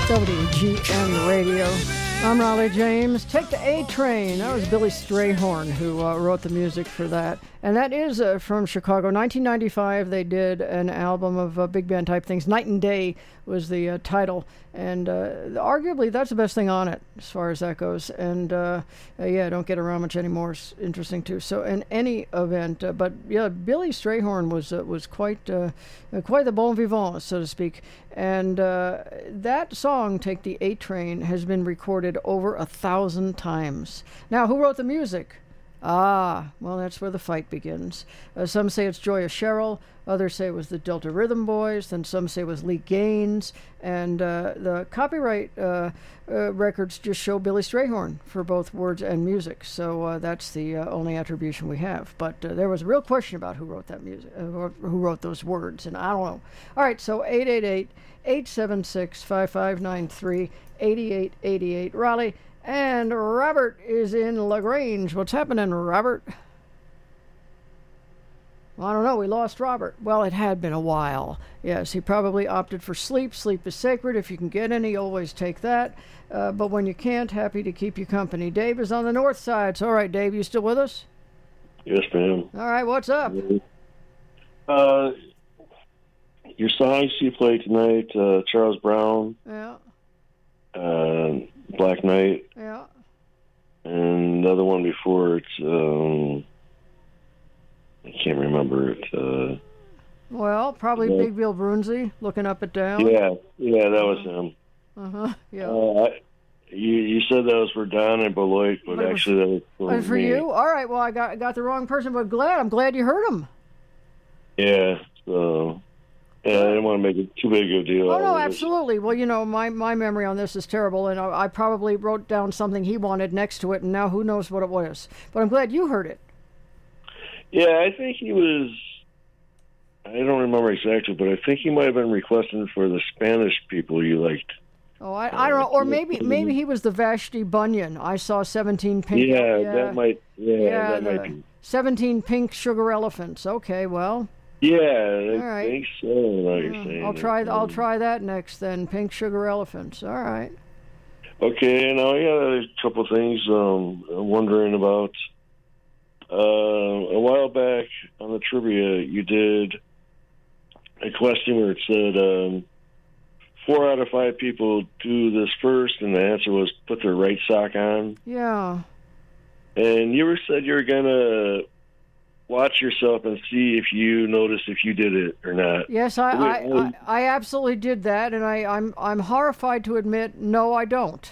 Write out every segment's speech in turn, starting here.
WGN Radio. I'm Raleigh James. Take the A Train. That was Billy Strayhorn who wrote the music for that. And that is from Chicago. 1995, they did an album of big band type things. Night and Day was the title. And arguably, that's the best thing on it, as far as that goes. And yeah, don't get around much anymore. It's interesting, too. So, in any event, but yeah, Billy Strayhorn was quite the bon vivant, so to speak. And that song, Take the A Train, has been recorded over 1,000 times. Now, who wrote the music? Well, that's where the fight begins. Some say it's Joya Sherrill, others say it was the Delta Rhythm Boys, then some say it was Lee Gaines, and the copyright records just show Billy Strayhorn for both words and music, so that's the only attribution we have. But there was a real question about who wrote that music, or who wrote those words, and I don't know. All right, so 888-876-5593, 8888, Raleigh. And Robert is in LaGrange. What's happening, Robert? Well, I don't know. We lost Robert. Well, it had been a while. Yes, he probably opted for sleep. Sleep is sacred. If you can get any, always take that. But when you can't, happy to keep you company. Dave is on the north side. So, all right, Dave, you still with us? Yes, ma'am. All right, what's up? Your songs you played tonight, Charles Brown. Yeah. Black Knight. Yeah. And the other one before it, I can't remember it. Well, probably Big Bill Brunzi, Looking Up and Down. Yeah, that was him. Yeah. You said that was for Don and Beloit, but actually that was for me. you? All right, well, I got the wrong person, but I'm glad you heard him. Yeah, so... Yeah, I didn't want to make it too big of a deal. Oh, no, absolutely. Well, you know, my memory on this is terrible, and I probably wrote down something he wanted next to it, and now who knows what it was. But I'm glad you heard it. Yeah, I think he was... I don't remember exactly, but I think he might have been requesting for the Spanish people you liked. Oh, I don't know. Or maybe he was the Vashti Bunyan. I saw 17 pink... Yeah, that might be. 17 pink sugar elephants. Okay, well... Yeah, I think so. What you're saying. I'll try that next then. Pink sugar elephants. All right. Okay, now I got a couple things I'm wondering about. A while back on the trivia, you did a question where it said 4 out of 5 people do this first, and the answer was put their right sock on. Yeah. And you said you were gonna watch yourself and see if you noticed if you did it or not. Yes, I absolutely did that, and I'm horrified to admit, no, I don't.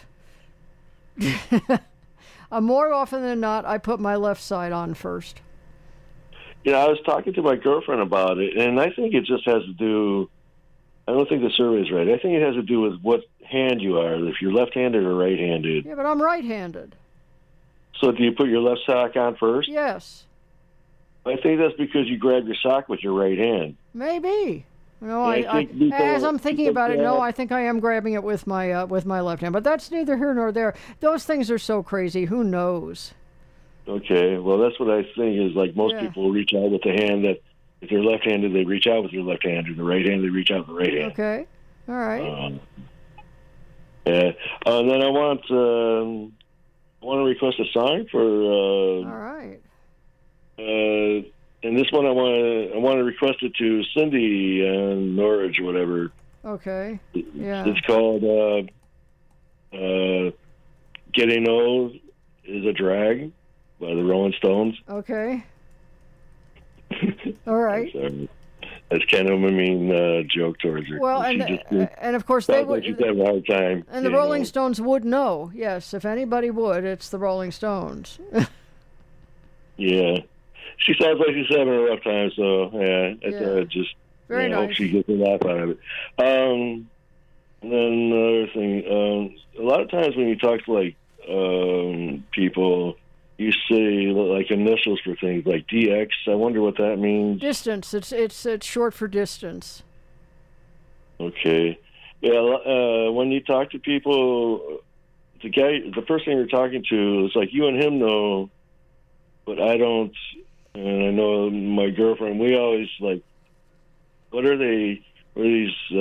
More often than not, I put my left side on first. I was talking to my girlfriend about it, and I think it just has to do... I don't think the survey is right. I think it has to do with what hand you are, if you're left-handed or right-handed. Yeah, but I'm right-handed. So do you put your left sock on first? Yes. I think that's because you grab your sock with your right hand. Maybe. No, as I'm thinking about it, no, I think I am grabbing it with my left hand. But that's neither here nor there. Those things are so crazy. Who knows? Okay. Well, that's what I think is like most people reach out with the hand that if they're left-handed, they reach out with their left hand, or the right hand, they reach out with the right hand. Okay. All right. Yeah. And then I want to request a song for. All right. And this one I want to request it to Cindy and Norwich or whatever. Okay. Yeah. It's called "Getting Old Is a Drag" by the Rolling Stones. Okay. All right. That's kind of a mean joke towards her. Well, and of course they would. She'd have a hard time. And the Rolling Stones would know. Yes, if anybody would, it's the Rolling Stones. Yeah. She sounds like she's having a rough time, so I just very nice. Hope she gets a laugh out of it. And then another thing, a lot of times when you talk to like people, you say like initials for things like DX. I wonder what that means. Distance. It's short for distance. Okay. Yeah. When you talk to people, the person you're talking to, it's like you and him know, but I don't. And I know my girlfriend, we always like, what are these